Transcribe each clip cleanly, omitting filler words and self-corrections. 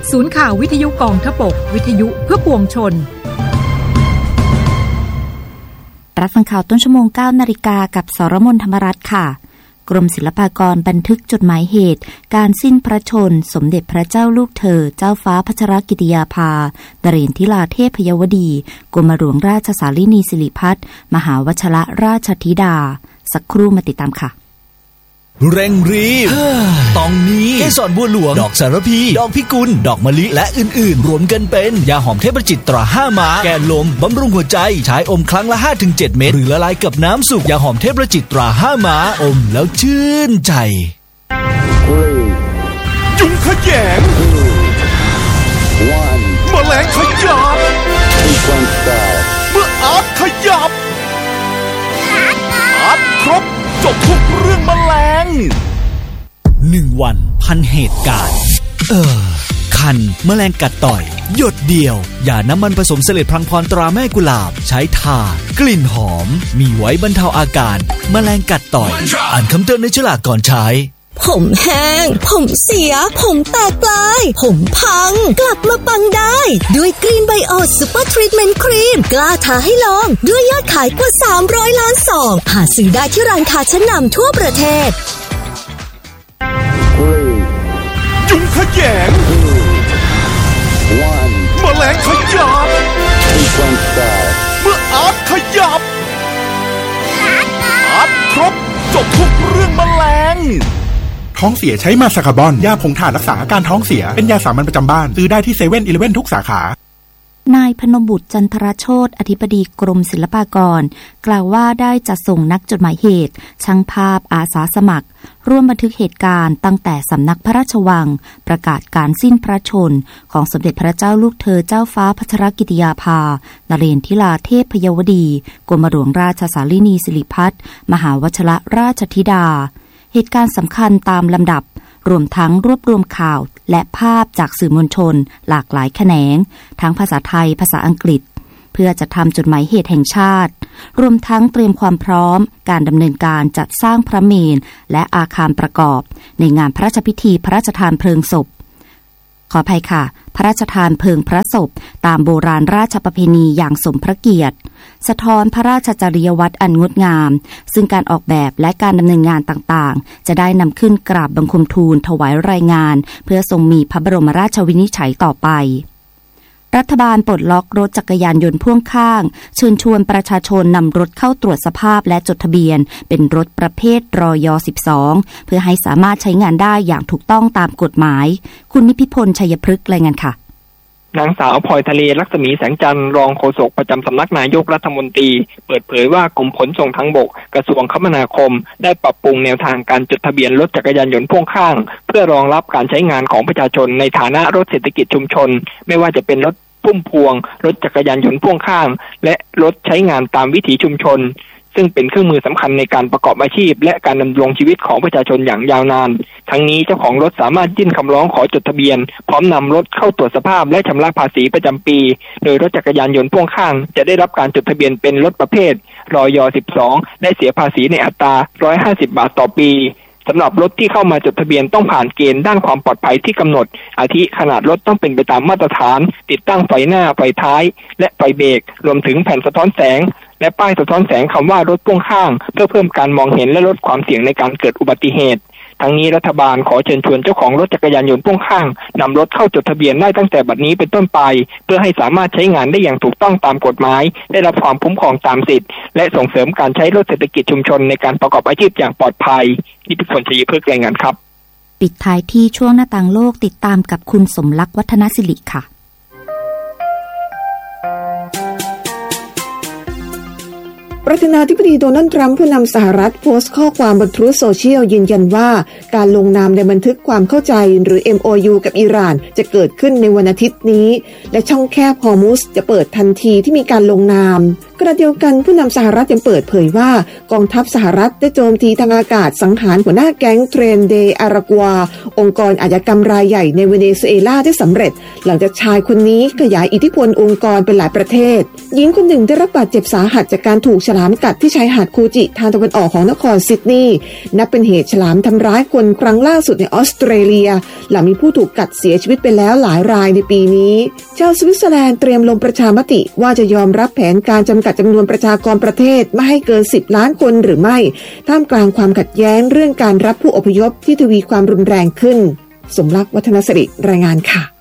ศูนย์ข่าววิทยุกองทพบกวิทยุเพื่อปวงชนรับฟังข่าวต้นชั่วโมง 9 นาฬิกากับสรมน ธรรมรัตน์ค่ะกรมศิลปากรบันทึกจดหมายเหตุการสิ้นพระชนสมเด็จพระเจ้าลูกเธอเจ้าฟ้าพัชรกิติยาภานเรศทิลาเทพยวดีกรมหลวงราชสาลินีสิริพัฒน์มหาวชรราชธิดาสักครู่มาติดตามค่ะเร่งรีบตองนี้เกสรบัวหลวงดอกสารพีดอกพิกุลดอกมะลิและอื่นๆรวมกันเป็นยาหอมเทพประจิตตรา5 ม้าแก้ลมบำรุงหัวใจใช้อมครั้งละ 5-7 เม็ดหรือละลายกับน้ำสุกยาหอมเทพประจิตตรา5 ม้าอมแล้วชื่นใจยุงขยงแมลงขยับเมื่ออาร์ตขยับอาร์ตครบจบทุกเรื่องแมลง 1 วันพันเหตุการณ์คันแมลงกัดต่อยหยดเดียวยาน้ำมันผสมเสลดพลังพรตราแม่กุหลาบใช้ทากลิ่นหอมมีไว้บรรเทาอาการแมลงกัดต่อยอ่านคำเตือนในฉลากก่อนใช้ผมแห้งผมเสียผมแตกปลายผมพังกลับมาปังได้ด้วยกรีนไบโอซูเปอร์ทรีทเมนต์ครีมกล้าท้าให้ลองด้วยยอดขายกว่า300 ล้านซองหาซื้อได้ที่ร้านค้าชั้นนำทั่วประเทศยุงขยงแมลงขยับเมื่ออาร์ตขยับอาร์ตครบจบทุกเรื่องแมลงท้องเสียใช้มาซาคาบอนยาผงถ่านรักษาอาการท้องเสียเป็นยาสามัญประจำบ้านซื้อได้ที่เซเว่นอีเลฟเว่นทุกสาขานายพนมบุตรจันทรโชติอธิบดีกรมศิลปากรกล่าวว่าได้จัดส่งนักจดหมายเหตุช่างภาพอาสาสมัครร่วมบันทึกเหตุการณ์ตั้งแต่สำนักพระราชวังประกาศการสิ้นพระชนของสมเด็จพระเจ้าลูกเธอเจ้าฟ้าพัชรกิติยาภานเรศทิลาเทพยวดีกรมหลวงราชสาลินีสิริพัฒน์มหาวชรราชธิดาเหตุการณ์สำคัญตามลำดับรวมทั้งรวบรวมข่าวและภาพจากสื่อมวลชนหลากหลายแขนงทั้งภาษาไทยภาษาอังกฤษเพื่อจะทำจดหมายเหตุแห่งชาติรวมทั้งเตรียมความพร้อมการดำเนินการจัดสร้างพระเมรุและอาคารประกอบในงานพระราชพิธีพระราชทานเพลิงศพขออภัยค่ะพระราชทานเพลิงพระศพตามโบราณราชประเพณีอย่างสมพระเกียรติสะท้อนพระราชจริยวัตรอันงดงามซึ่งการออกแบบและการดำเนินงานต่างๆจะได้นำขึ้นกราบบังคมทูลถวายรายงานเพื่อทรงมีพระบรมราชวินิจฉัยต่อไปรัฐบาลปลดล็อกรถจักรยานยนต์พ่วงข้างเชิญชวนประชาชนนำรถเข้าตรวจสภาพและจดทะเบียนเป็นรถประเภทรย12เพื่อให้สามารถใช้งานได้อย่างถูกต้องตามกฎหมายคุณนิพิพลชัยพฤกษ์รายงานค่ะนางสาวพลอยทะเลลักษมีแสงจันทร์รองโฆษกประจำสำนักนายกรัฐมนตรีเปิดเผยว่ากรมขนส่งทางบกกระทรวงคมนาคมได้ปรับปรุงแนวทางการจดทะเบียนรถจักรยานยนต์พ่วงข้างเพื่อรองรับการใช้งานของประชาชนในฐานะรถเศรษฐกิจชุมชนไม่ว่าจะเป็นรถพุ่มพวงรถจักรยานยนต์พ่วงข้างและรถใช้งานตามวิถีชุมชนซึ่งเป็นเครื่องมือสำคัญในการประกอบอาชีพและการดำรงชีวิตของประชาชนอย่างยาวนานทั้งนี้เจ้าของรถสามารถยื่นคำร้องขอจดทะเบียนพร้อมนำรถเข้าตรวจสภาพและชำระภาษีประจำปีโดยรถจักรยานยนต์พ่วงข้างจะได้รับการจดทะเบียนเป็นรถประเภทรย12และเสียภาษีในอัตรา150 บาทต่อปีสำหรับรถที่เข้ามาจดทะเบียนต้องผ่านเกณฑ์ด้านความปลอดภัยที่กำหนดอาทิขนาดรถต้องเป็นไปตามมาตรฐานติดตั้งไฟหน้าไฟท้ายและไฟเบรกรวมถึงแผ่นสะท้อนแสงและป้ายสะท้อนแสงคำว่ารถพ่วงข้างเพื่อเพิ่มการมองเห็นและลดความเสี่ยงในการเกิดอุบัติเหตุทั้งนี้รัฐบาลขอเชิญชวนเจ้าของรถจักรยานยนต์พ่วงข้างนำรถเข้าจดทะเบียนได้ตั้งแต่บัดนี้เป็นต้นไปเพื่อให้สามารถใช้งานได้อย่างถูกต้องตามกฎหมายได้รับความคุ้มครองตามสิทธิและส่งเสริมการใช้รถเศรษฐกิจชุมชนในการประกอบอาชีพอย่างปลอดภัยนิติพลชัยพฤกษ์รายงานครับปิดท้ายที่ช่วงหน้าต่างโลกติดตามกับคุณสมรักษ์วัฒนศิริค่ะประธานาธิบดีโดนัลด์ทรัมป์ผู้นำสหรัฐโพสต์ข้อความบน Truth Social ยืนยันว่าการลงนามในบันทึกความเข้าใจหรือ MOU กับอิหร่านจะเกิดขึ้นในวันอาทิตย์นี้และช่องแคบฮอร์มุซจะเปิดทันทีที่มีการลงนามขณะเดียวกันผู้นำสหรัฐยังเปิดเผยว่ากองทัพสหรัฐได้โจมตีทางอากาศสังหารหัวหน้าแก๊งเทรนเดอารากวาองค์กรอาชญากรรมรายใหญ่ในเวเนซุเอลาได้สำเร็จหลังจากชายคนนี้ขยายอิทธิพลองค์กรเป็นหลายประเทศหญิงคนหนึ่งได้รับบาดเจ็บสาหัสจากการถูกฉลามกัดที่ชายหาดคูจิทางตะวันออกของนครซิดนีย์นับเป็นเหตุฉลามทำร้ายคนครั้งล่าสุดในออสเตรเลียหลังมีผู้ถูกกัดเสียชีวิตไปแล้วหลายรายในปีนี้ชาวสวิตเซอร์แลนด์เตรียมลงประชามติว่าจะยอมรับแผนการจำกัดจำนวนประชากรประเทศไม่ให้เกิน10 ล้านคนหรือไม่ท่ามกลางความขัดแย้งเรื่องการรับผู้อพยพที่ทวีความรุนแรงขึ้นสมรักษ์ วัฒนสิริรายงานค่ะ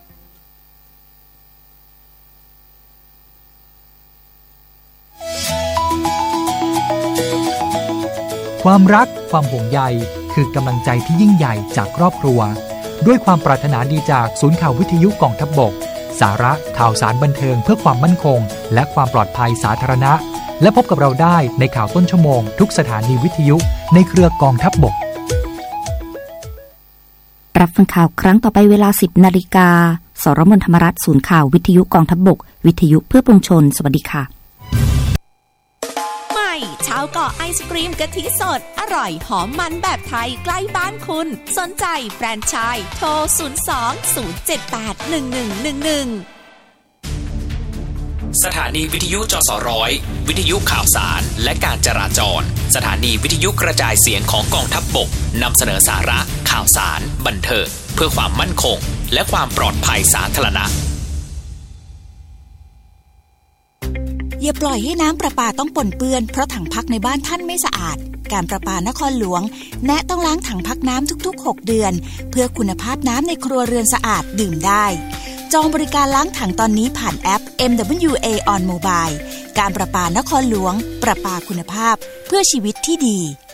ความรักความห่วงใยคือกำลังใจที่ยิ่งใหญ่จากครอบครัวด้วยความปรารถนาดีจากศูนย์ข่าววิทยุกองทัพบกสาระข่าวสารบันเทิงเพื่อความมั่นคงและความปลอดภัยสาธารณะและพบกับเราได้ในข่าวต้นชั่วโมงทุกสถานีวิทยุในเครือกองทัพบกรับฟังข่าวครั้งต่อไปเวลา 10 นาฬิกาสรมนธรรมรัฐศูนย์ข่าววิทยุกองทัพบกวิทยุเพื่อปวงชนสวัสดีค่ะชาวเกาะไอศกรีมกะทิสดอร่อยหอมมันแบบไทยใกล้บ้านคุณสนใจแฟรนไชส์โทร 02-078-1111 สถานีวิทยุจสร้อยวิทยุข่าวสารและการจราจรสถานีวิทยุกระจายเสียงของกองทัพบกนำเสนอสาระข่าวสารบันเทิงเพื่อความมั่นคงและความปลอดภัยสาธารณะอย่าปล่อยให้น้ำประปาต้องปนเปื้อนเพราะถังพักในบ้านท่านไม่สะอาดการประปานครหลวงแนะต้องล้างถังพักน้ำทุกๆ6 เดือนเพื่อคุณภาพน้ำในครัวเรือนสะอาดดื่มได้จองบริการล้างถังตอนนี้ผ่านแอป MWA on Mobile การประปานครหลวงประปาคุณภาพเพื่อชีวิตที่ดี